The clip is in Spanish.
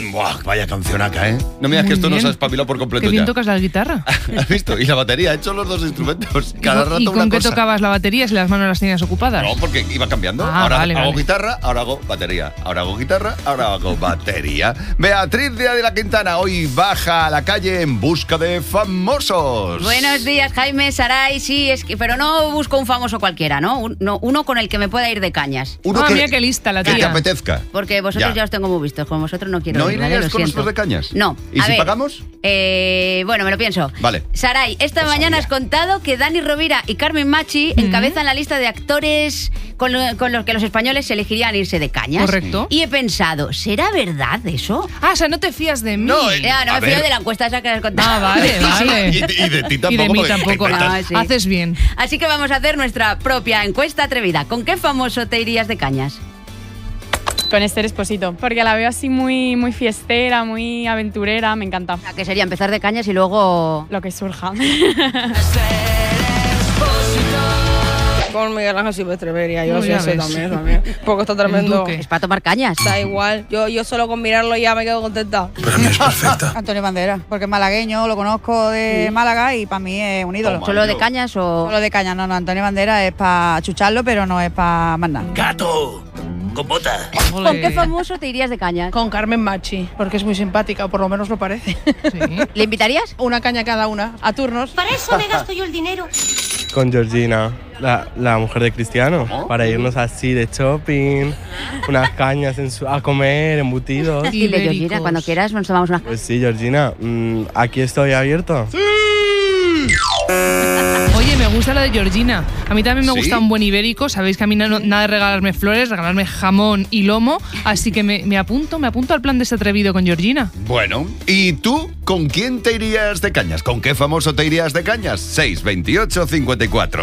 Buah, vaya cancionaca, ¿eh? No me digas que esto nos ha espabilado por completo. Qué bien ya. tocas la guitarra. ¿Has visto? Y la batería, he hecho los dos instrumentos. Cada rato ¿Y una con qué cosa. tocabas la batería si las manos las tenías ocupadas? No, porque iba cambiando. Ah, ahora vale, hago vale. guitarra, ahora hago batería. Ahora hago guitarra, ahora hago batería. Beatriz Díaz de la Quintana hoy baja a la calle en busca de famosos. Buenos días, Jaime, Saray, sí, pero no busco un famoso cualquiera, ¿no? Uno con el que me pueda ir de cañas. Uno Mira qué lista la que te tía. apetezca. Porque vosotros ya os tengo muy vistos, con vosotros no quiero ¿No ir, ¿vale? irías Lo con siento. nosotros de cañas? No. ¿Y A si ver, pagamos? Bueno, me lo pienso. Vale. Saray, esta Lo mañana sabía. has contado que Dani Rovira y Carmen Machi encabezan la lista de actores con los que los españoles se elegirían irse de cañas. Correcto. Y he pensado, ¿será verdad eso? Ah, o sea, no te fías de mí. No, Ya, no A me fío ver. de la encuesta esa que has contado. Ah, vale, Sí, sí. vale. Y de ti tampoco. Y de mí porque tampoco. te inventas. Ah, sí. Haces bien. Así que vamos a hacer nuestra propia encuesta atrevida. ¿Con qué famoso te irías de cañas? Con Esther Esposito, porque la veo así muy, muy fiestera, muy aventurera, me encanta. La que sería empezar de cañas y luego... Lo que surja. Con Miguel Ángel Silvestre vería yo, No, sí, ya ese ves. también. Porque está tremendo. Duque. Es para tomar cañas. Da igual, yo solo con mirarlo ya me quedo contenta. Antonio Banderas, porque es malagueño, lo conozco de Málaga y para mí es un ídolo. Toma. ¿Solo de cañas o...? Solo de caña, no, Antonio Banderas es para chucharlo, pero no es para más nada. ¡Gato! ¡Con bota! ¿Con Ole. qué famoso te irías de cañas? Con Carmen Machi, porque es muy simpática, o por lo menos lo parece. Sí. ¿Le invitarías? Una caña cada una, a turnos. Para eso me gasto yo el dinero. Con Georgina, la mujer de Cristiano, para irnos así de shopping, unas cañas a comer, embutidos. Dile, Georgina, Ibéricos. cuando quieras nos tomamos unas... Pues sí, Georgina, aquí estoy abierto. Oye, me gusta la de Georgina. A mí también me ¿Sí? gusta un buen ibérico. Sabéis que a mí nada de regalarme flores, regalarme jamón y lomo. Así que me apunto al plan de este atrevido con Georgina. Bueno, ¿y tú con quién te irías de cañas? ¿Con qué famoso te irías de cañas? 628 54